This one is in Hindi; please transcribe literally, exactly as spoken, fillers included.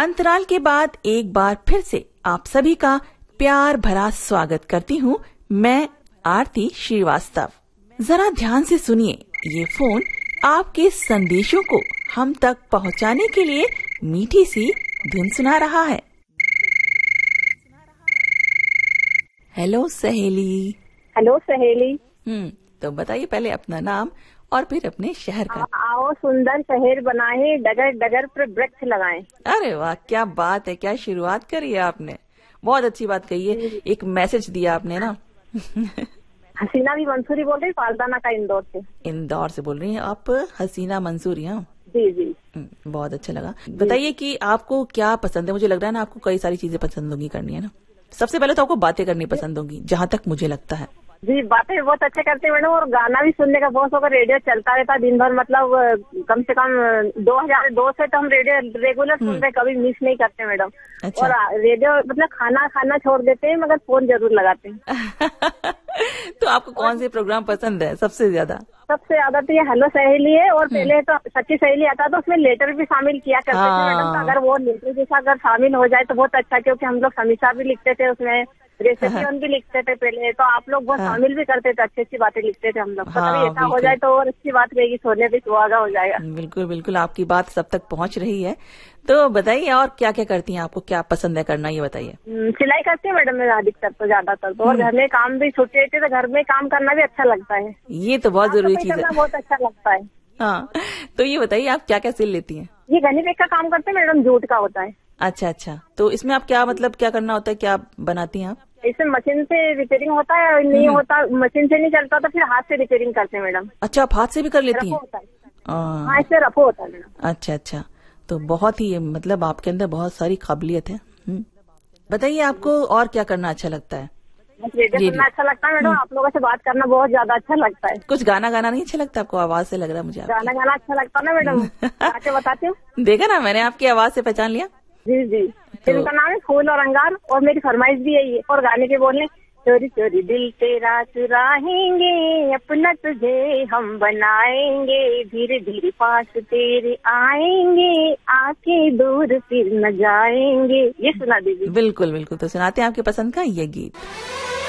अंतराल के बाद एक बार फिर से आप सभी का प्यार भरा स्वागत करती हूँ मैं आरती श्रीवास्तव। जरा ध्यान से सुनिए, ये फोन आपके संदेशों को हम तक पहुँचाने के लिए मीठी सी धुन सुना रहा है। हेलो सहेली। हेलो सहेली। हम्म तो बताइए पहले अपना नाम और फिर अपने शहर का। आओ सुंदर शहर बनाए, डगर डगर पर वृक्ष लगाएं। अरे वाह, क्या बात है, क्या शुरुआत करी है आपने, बहुत अच्छी बात कही है। एक मैसेज दिया आपने ना। हसीना भी मंसूरी बोल रही, पालदाना का इंदौर से। इंदौर से बोल रही हैं आप हसीना मंसूरी? हाँ जी जी, बहुत अच्छा लगा। बताइए कि आपको क्या पसंद है। मुझे लग रहा है ना आपको कई सारी चीजें पसंद होंगी करनी, है ना? सबसे पहले तो आपको बातें करनी पसंद होंगी, जहाँ तक मुझे लगता है। जी, बातें बहुत अच्छे करते हैं मैडम, और गाना भी सुनने का बहुत शौक है। रेडियो चलता रहता दिन भर, मतलब कम से कम दो हजार दो से तो हम रेडियो रेगुलर सुनते हैं, कभी मिस नहीं करते मैडम। अच्छा। और रेडियो मतलब खाना खाना छोड़ देते हैं, मगर फोन जरूर लगाते हैं। तो आपको कौन से प्रोग्राम पसंद है सबसे ज्यादा? सबसे ज्यादा तो ये हेलो सहेली है, और पहले तो सच्ची सहेली आता तो उसमें लेटर भी शामिल किया करते थे मैडम। तो अगर वो लेटर जैसा अगर शामिल हो जाए तो बहुत अच्छा, क्योंकि हम लोग समीक्षा भी लिखते थे उसमें, रेसिपी भी लिखते थे पहले, तो आप लोग बहुत हाँ। शामिल भी करते थे, अच्छी अच्छी बातें लिखते थे हम लोग। हाँ, कभी ऐसा हो जाए तो और अच्छी बात रहेगी, सोने पे सुहागा हो जाएगा। बिल्कुल बिल्कुल, आपकी बात सब तक पहुंच रही है। तो बताइए और क्या क्या करती हैं, आपको क्या पसंद है करना, ये बताइए। सिलाई करती है मैडम मैं अधिकतर तो, ज्यादातर तो। और घर में काम भी छुट्टी रहती है तो घर में काम करना भी अच्छा लगता है। ये तो बहुत जरूरी चीज है, बहुत अच्छा लगता है। हाँ, तो ये बताइए आप क्या क्या सिल लेती हैं? ये गनी बैग का काम करते हैं मैडम, जूट का होता है। अच्छा अच्छा, तो इसमें आप क्या मतलब क्या करना होता है, क्या बनाती हैं आप? इसमें मशीन से रिपेयरिंग होता है, नहीं होता मशीन से नहीं चलता तो फिर हाथ से रिपेयरिंग करते हैं मैडम। अच्छा, आप हाथ से भी कर लेती हैं? हाँ, इससे रफो होता है मैडम। अच्छा अच्छा, तो बहुत ही मतलब आपके अंदर बहुत सारी काबिलियत है। बताइए आपको और क्या करना अच्छा लगता है? रेडियो सुनना अच्छा लगता है मैडम, आप लोगों से बात करना बहुत ज्यादा अच्छा लगता है। कुछ गाना गाना नहीं अच्छा लगता आपको? आवाज से लग रहा है मुझे गाना गाना अच्छा लगता है ना मैडम, आके बताती हूँ। देखा ना, मैंने आपकी आवाज से पहचान लिया। जी जी, फिल्म का नाम है फूल और अंगार, और मेरी फरमाइश भी यही है। और गाने के बोलने, चोरी चोरी दिल तेरा चुराएंगे, अपना तुझे हम बनाएंगे, धीरे धीरे पास तेरे आएंगे, आके दूर फिर न जाएंगे। ये सुना दीजिए। बिल्कुल बिल्कुल, तो सुनाते हैं आपके पसंद का ये गीत।